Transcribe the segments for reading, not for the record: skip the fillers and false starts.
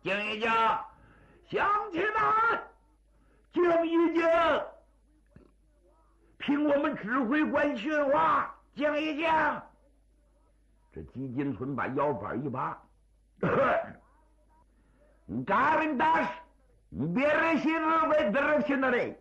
静一静，乡亲们，静一静，听我们指挥官训话，静一静。这吉金村把腰板一拔，你干人大事，你别人心里为别心的嘞。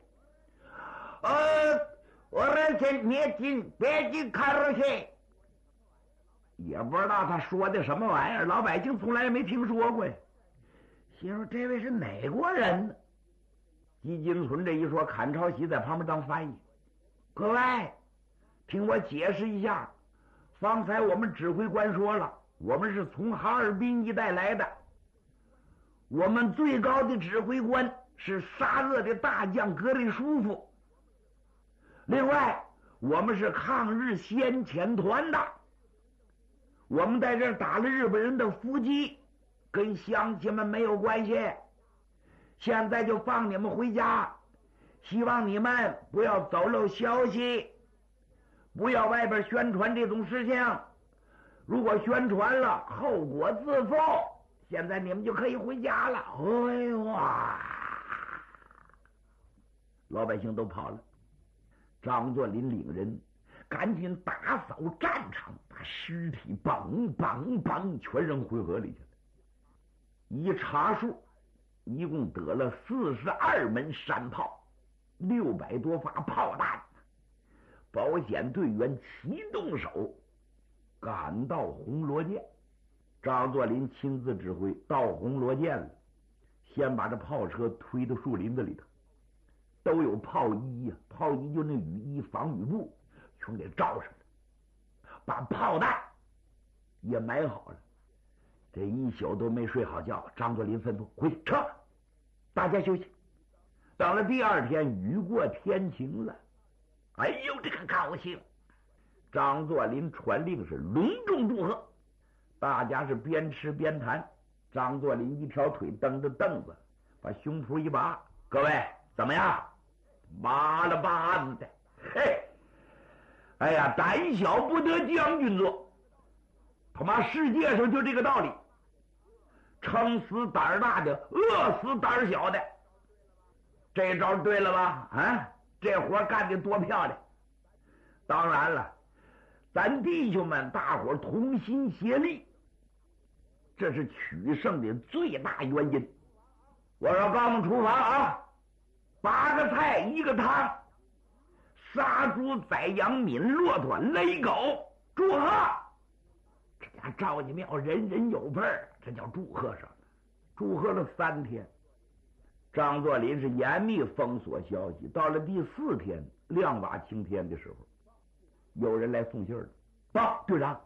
我认真别进，别进看着去。也不知道他说的什么玩意儿，老百姓从来也没听说过呀。心说这位是哪国人呢？吉金村这一说，坎朝喜在旁边当翻译。各位，听我解释一下，方才我们指挥官说了，我们是从哈尔滨一带来的，我们最高的指挥官是沙俄的大将格里舒夫。另外，我们是抗日先遣团的，我们在这儿打了日本人的伏击，跟乡亲们没有关系。现在就放你们回家，希望你们不要走漏消息，不要外边宣传这种事情。如果宣传了，后果自负。现在你们就可以回家了。哎哇！老百姓都跑了。张作霖领人赶紧打扫战场，把尸体梆梆梆全扔回河里去了。一查数，一共得了42门山炮，600多发炮弹。保险队员齐动手，赶到红罗涧。张作霖亲自指挥，到红罗涧了，先把这炮车推到树林子里头，都有炮衣呀，炮衣就那雨衣、防雨布，全给罩上了，把炮弹也埋好了。这一宿都没睡好觉，张作霖吩咐回去撤，大家休息。到了第二天，雨过天晴了，哎呦，这个高兴！张作霖传令是隆重祝贺，大家是边吃边谈。张作霖一条腿蹬着凳子，把胸脯一拔，各位怎么样？麻了巴子的，嘿，哎呀，胆小不得将军做，他妈世界上就这个道理，撑死胆大的，饿死胆小的。这招对了吧？啊，这活干得多漂亮！当然了，咱弟兄们大伙同心协力，这是取胜的最大原因。我说刚们厨房啊，8个菜1个汤，杀猪宰羊抿骆驼勒狗，祝贺！这家赵家庙人人有份儿，这叫祝贺上。祝贺了3天，张作霖是严密封锁消息。到了第4天亮瓦青天的时候，有人来送信了。报队长，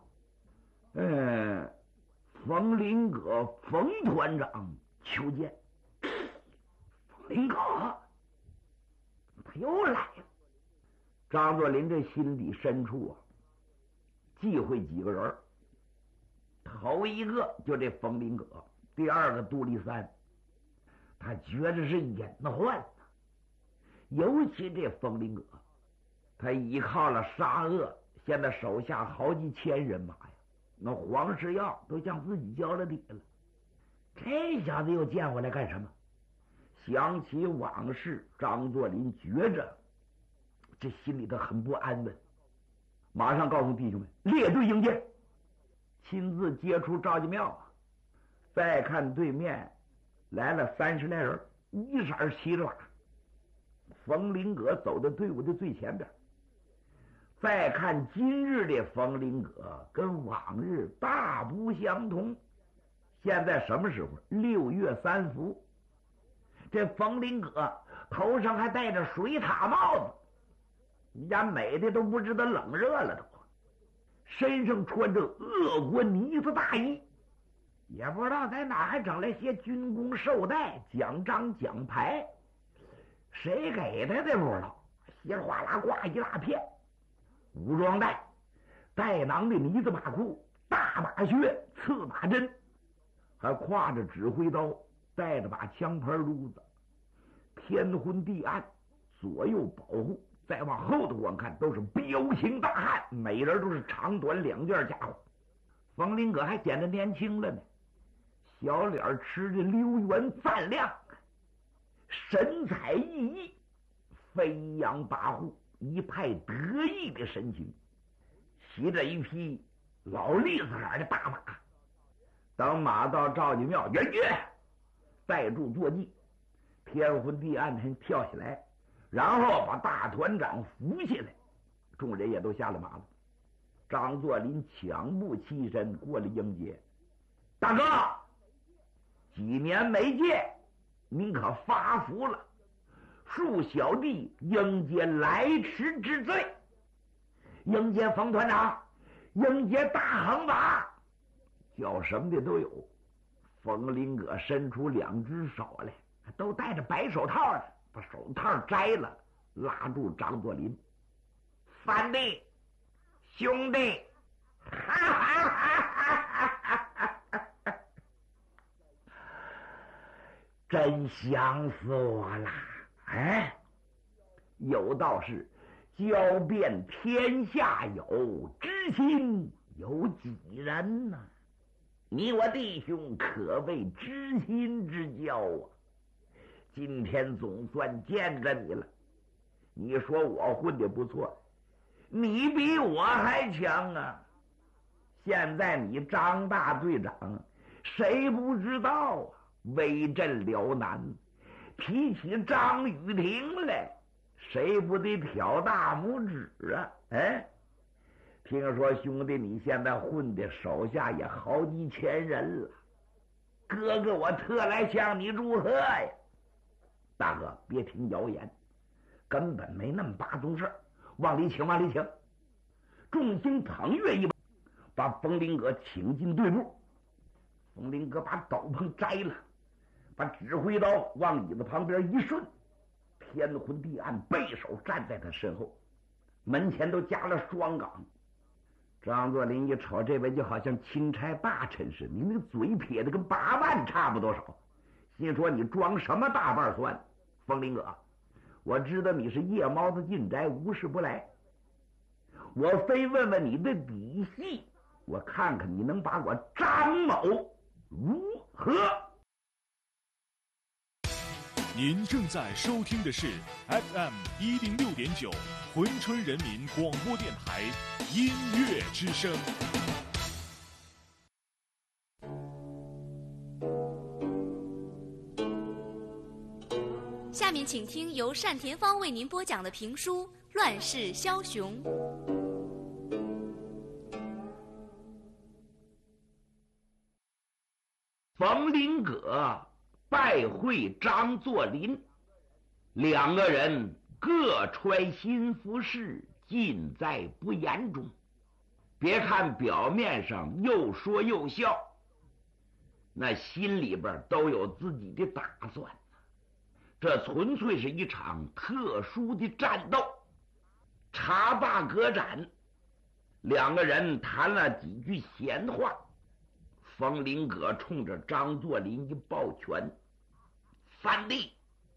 冯林阁冯团长求见。冯林阁他又来了。张作霖这心底深处啊，忌讳几个人。头一个就这冯林阁，第二个杜立三，他觉得是隐患呐。尤其这冯林阁，他依靠了沙俄，现在手下好几千人马呀，那黄世耀都向自己交了底了。这小子又见回来干什么？想起往事，张作霖觉着这心里头很不安稳，马上告诉弟兄们列队迎接，亲自接触赵家庙啊。再看对面来了30来人，一色齐着马，冯林阁走到队伍的最前边。再看今日的冯林阁跟往日大不相同。现在什么时候？6月3伏。这冯林阁头上还戴着水獭帽子，人家美的都不知道冷热了都。身上穿着俄国呢子大衣，也不知道在哪还整来些军功绶带、奖章奖牌，谁给他的不知道，稀里哗啦挂一大片。武装带、带囊的呢子马裤、大马靴、刺马针，还挎着指挥刀，带着把枪牌撸子，天昏地暗，左右保护。再往后头观看，都是彪形大汉，每人都是长短2件家伙。冯林阁还显得年轻了呢， 小脸吃的流圆赞亮，神采奕奕，飞扬跋扈，一派得意的神情，骑着一匹老栗子脸的大马。等马到赵家庙，元爵带住坐骑，天昏地暗才跳下来，然后把大团长扶下来，众人也都下了马了。张作霖抢步起身过来迎接，大哥，几年没见，您可发福了，恕小弟迎接来迟之罪。迎接冯团长，迎接大横把，叫什么的都有。冯林阁伸出两只手来，都戴着白手套呢，把手套摘了，拉住张作霖，三弟兄弟，哈哈哈哈哈！真想死我了！哎，有道是交遍天下有，知心有几人呢？你我弟兄可谓知心之交啊！今天总算见着你了。你说我混得不错，你比我还强啊！现在你张大队长，谁不知道啊？威震辽南，提起张雨婷来，谁不得挑大拇指啊？哎，听说兄弟你现在混的手下也好几千人了，哥哥我特来向你祝贺呀！大哥别听谣言，根本没那么大宗事，往里请，往里请。众星腾跃一般，把冯林阁请进队部。冯林阁把斗篷摘了，把指挥刀往椅子旁边一顺，天昏地暗，背手站在他身后，门前都加了双岗。张作霖一瞅这位就好像钦差大臣似的，你那个嘴撇的跟8万差不多少，心说你装什么大瓣蒜？冯林阁，我知道你是夜猫子进宅，无事不来，我非问问你的底细，我看看你能把我张某如何。 您正在收听的是 FM106.9珲春人民广播电台音乐之声。 下面请听由单田芳为您播讲的评书《乱世枭雄》。 冯林阁拜会张作霖，两个人各揣心腹事，尽在不言中。别看表面上又说又笑，那心里边都有自己的打算。这纯粹是一场特殊的战斗。茶罢歌盏，两个人谈了几句闲话。冯林阁冲着张作霖一抱拳：“三弟，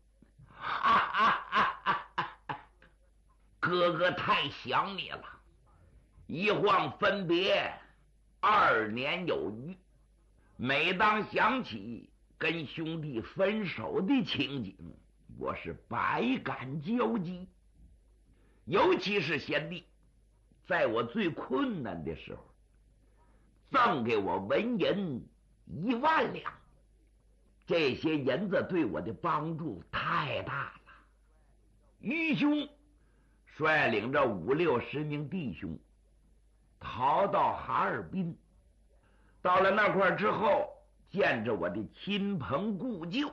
哥哥太想你了，一晃分别2年有余，每当想起跟兄弟分手的情景，我是百感交集。尤其是贤弟在我最困难的时候赠给我文银1万两，这些银子对我的帮助太大了。愚兄率领着50-60名弟兄逃到哈尔滨，到了那块之后，见着我的亲朋故旧，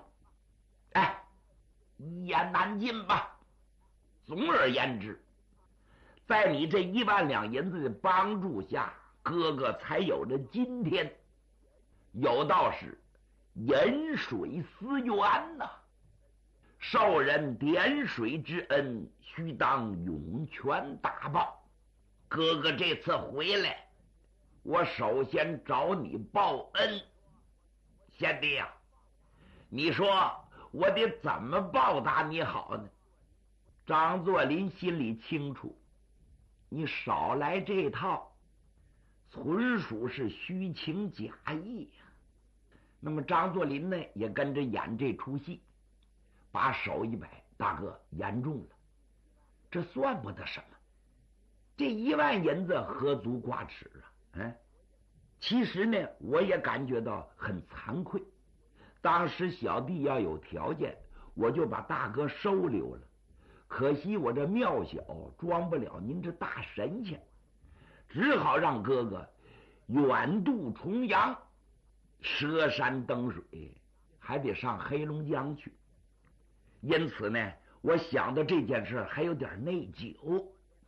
一言难尽吧。总而言之，在你这1万两银子的帮助下，哥哥才有了今天。有道是饮水思源呐，受人点水之恩，须当涌泉大报。哥哥这次回来，我首先找你报恩。贤弟啊，你说我得怎么报答你好呢？张作霖心里清楚，你少来这套，纯属是虚情假意呀。 那么张作霖呢也跟着演这出戏，把手一摆，大哥言重了，这算不得什么，这1万银子何足挂齿啊！其实呢，我也感觉到很惭愧。当时小弟要有条件，我就把大哥收留了。可惜我这庙小，装不了您这大神仙，只好让哥哥远渡重洋，涉山登水，还得上黑龙江去。因此呢，我想到这件事还有点内疚。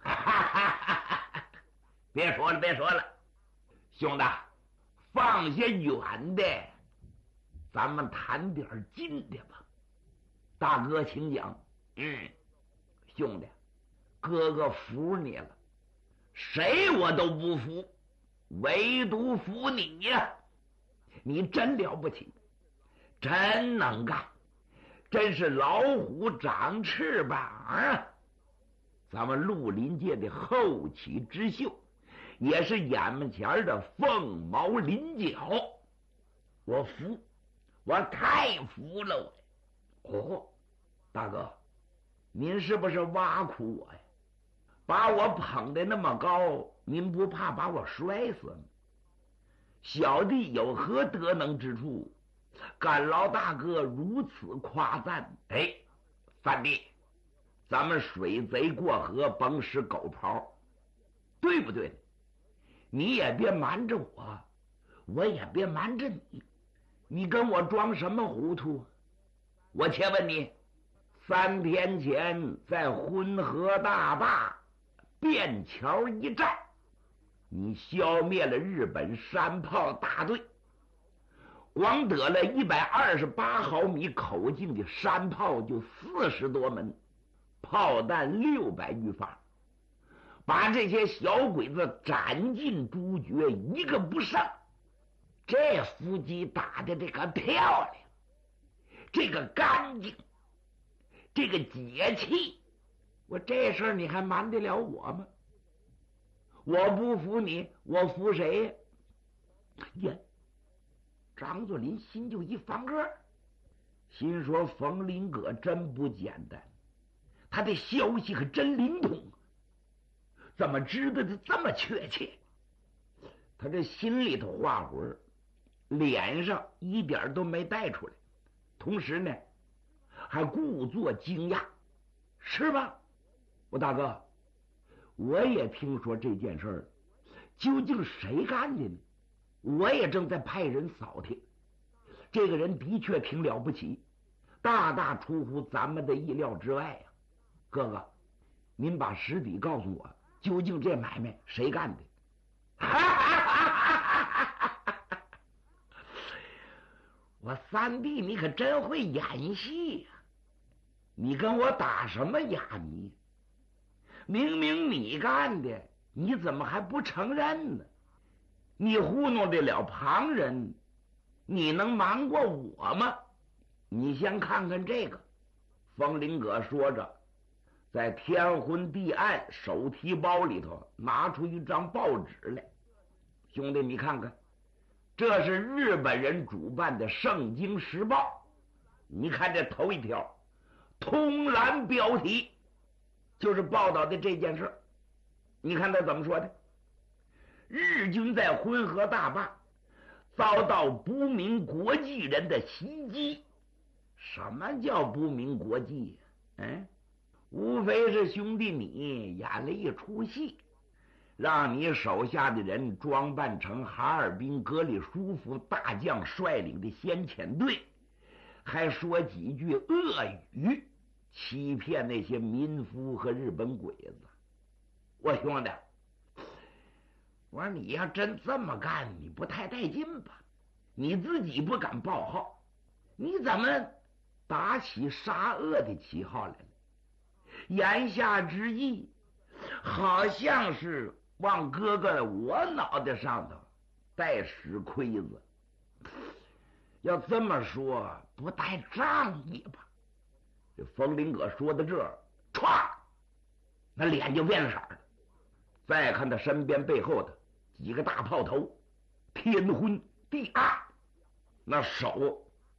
别说了，别说了，兄弟，放下远的，咱们谈点近的吧。大哥，请讲。兄弟，哥哥服你了，谁我都不服，唯独服你呀！你真了不起，真能干，真是老虎长翅膀啊！咱们绿林界的后起之秀，也是眼门前的凤毛麟角。我服，我太服了我。大哥，您是不是挖苦我呀？把我捧得那么高，您不怕把我摔死吗？小弟有何德能之处，感劳大哥如此夸赞。三弟，咱们水贼过河，甭使狗刨，对不对？你也别瞒着我，我也别瞒着你，你跟我装什么糊涂？我且问你，3天前在浑河大坝便桥一战，你消灭了日本山炮大队，光得了128毫米口径的山炮就40多门，炮弹600余发，把这些小鬼子斩尽诛绝，一个不剩。这伏击打的这个漂亮，这个干净，这个解气，我这事儿你还瞒得了我吗？我不服你，我服谁呀？张作霖心就一翻个，心说冯林阁真不简单，他的消息可真灵通，怎么知道的这么确切？他这心里头话魂，脸上一点都没带出来，同时呢还故作惊讶，是吧？我大哥，我也听说这件事儿，究竟谁干的呢？我也正在派人扫听，这个人的确挺了不起，大大出乎咱们的意料之外呀。哥哥，您把实底告诉我，究竟这买卖谁干的？我三弟，你可真会演戏呀！你跟我打什么哑谜？明明你干的，你怎么还不承认呢？你糊弄得了旁人，你能瞒过我吗？你先看看这个。冯林阁说着，在天昏地暗手提包里头拿出一张报纸来。兄弟，你看看，这是日本人主办的《圣经时报》，你看这头一条，通栏标题就是报道的这件事。你看他怎么说的？日军在浑河大坝遭到不明国际人的袭击。什么叫不明国际呀？无非是兄弟你演了一出戏，让你手下的人装扮成哈尔滨格里舒夫大将率领的先遣队，还说几句恶语，欺骗那些民夫和日本鬼子。我兄弟，我说你要真这么干，你不太带劲吧？你自己不敢报号，你怎么打起杀恶的旗号来了？言下之意，好像是往哥哥我脑袋上头带石盔子。要这么说，不带仗义吧？这冯林阁说到这儿，歘，那脸就变色了。再看他身边背后的几个大炮头，天昏地暗， 那手